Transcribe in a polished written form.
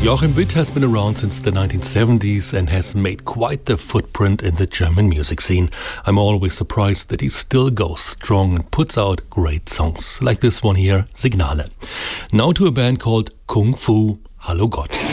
Joachim Witt has been around since the 1970s and has made quite the footprint in the German music scene. I'm always surprised that he still goes strong and puts out great songs, like this one here, Signale. Now to a band called Kung Fu, Hallo Gott.